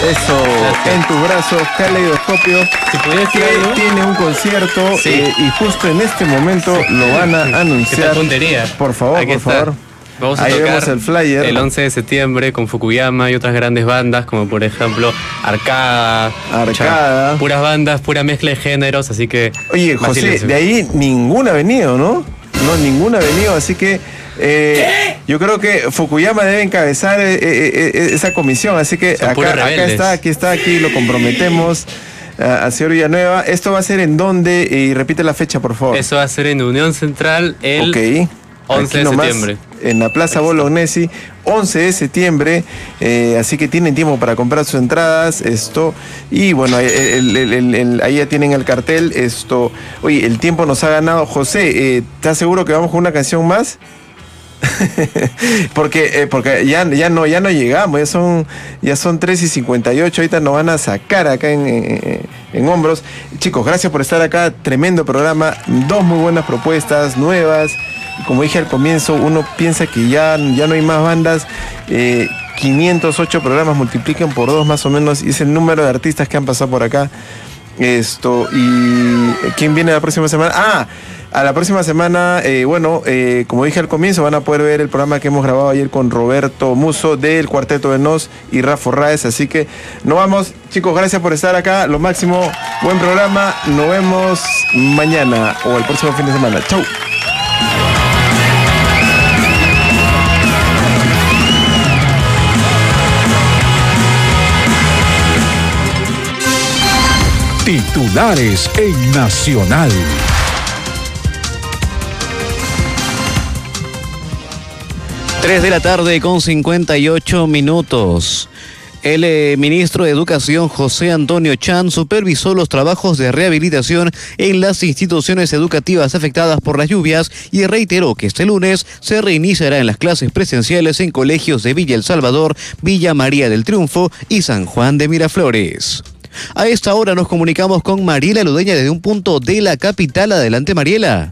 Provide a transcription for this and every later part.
Eso, Gracias. en tus brazos, Caleidoscopio, Si pudiera decir que algo, tiene un concierto Sí. y justo en este momento lo van a qué anunciar. tal puntería. Por favor, Aquí por está. favor. Vamos a Ahí tocar vemos el flyer. el 11 de septiembre con Fukuyama y otras grandes bandas, como por ejemplo Arcada. Arcada. Puras bandas, pura mezcla de géneros, así que... Oye, José, vacílense. de ahí ninguna ha venido, ¿no? No, ninguna ha venido, así que yo creo que Fukuyama debe encabezar esa comisión, así que Son puros acá rebeldes. aquí lo comprometemos al señor Villanueva. ¿Esto va a ser en dónde? Y repite la fecha, por favor. Eso va a ser en Unión Central el Ok. 11 Aquí de nomás, septiembre. En la Plaza Bolognesi, 11 de septiembre, así que tienen tiempo para comprar sus entradas, y bueno, ahí ya tienen el cartel, oye, el tiempo nos ha ganado. José, ¿estás seguro que vamos con una canción más? porque ya no llegamos, ya son 3:58, ahorita nos van a sacar acá en hombros. Chicos, gracias por estar acá, tremendo programa, 2 muy buenas propuestas, nuevas. Como dije al comienzo, uno piensa que ya no hay más bandas. 508 programas, multipliquen por 2 más o menos, y es el número de artistas que han pasado por acá. Y ¿quién viene la próxima semana? A la próxima semana, como dije al comienzo, van a poder ver el programa que hemos grabado ayer con Roberto Muso del Cuarteto de Nos y Rafa Raez. Así que nos vamos, chicos, gracias por estar acá, lo máximo, buen programa, nos vemos mañana o el próximo fin de semana. Chau. Titulares en Nacional. Tres de la tarde con 58 minutos. El ministro de Educación, José Antonio Chan, supervisó los trabajos de rehabilitación en las instituciones educativas afectadas por las lluvias y reiteró que este lunes se reiniciará en las clases presenciales en colegios de Villa El Salvador, Villa María del Triunfo y San Juan de Miraflores. A esta hora nos comunicamos con Mariela Ludeña desde un punto de la capital. Adelante, Mariela.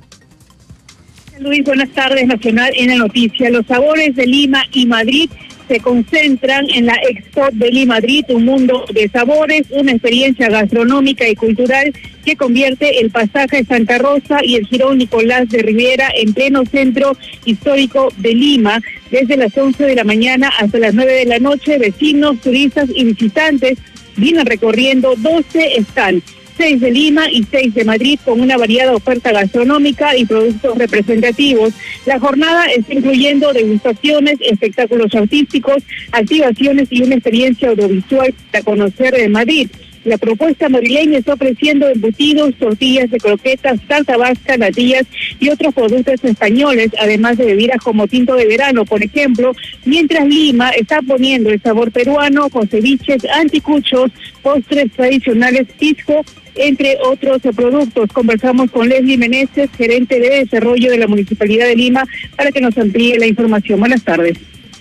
Luis, buenas tardes. Nacional en la noticia. Los sabores de Lima y Madrid se concentran en la Expo de Lima Madrid, un mundo de sabores, una experiencia gastronómica y cultural que convierte el pasaje Santa Rosa y el Jirón Nicolás de Rivera en pleno centro histórico de Lima. Desde las 11 de la mañana hasta las 9 de la noche, vecinos, turistas y visitantes vienen recorriendo 12 stands, 6 de Lima y 6 de Madrid, con una variada oferta gastronómica y productos representativos. La jornada está incluyendo degustaciones, espectáculos artísticos, activaciones y una experiencia audiovisual para conocer de Madrid. La propuesta madrileña está ofreciendo embutidos, tortillas de croquetas, salsa vasca, natillas y otros productos españoles, además de bebidas como tinto de verano, por ejemplo, mientras Lima está poniendo el sabor peruano con ceviches, anticuchos, postres tradicionales, pisco, entre otros productos. Conversamos con Leslie Meneses, gerente de desarrollo de la Municipalidad de Lima, para que nos amplíe la información. Buenas tardes.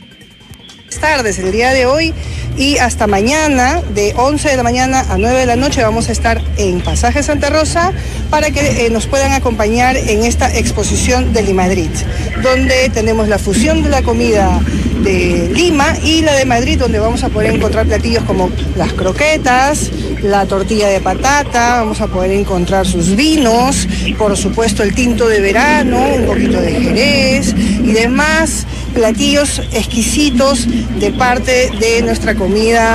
Tardes, el día de hoy y hasta mañana, de 11 de la mañana a 9 de la noche, vamos a estar en Pasaje Santa Rosa para que nos puedan acompañar en esta exposición de Limadrid, donde tenemos la fusión de la comida de Lima y la de Madrid, donde vamos a poder encontrar platillos como las croquetas, la tortilla de patata, vamos a poder encontrar sus vinos, por supuesto el tinto de verano, un poquito de jerez y demás platillos exquisitos de parte de nuestra comida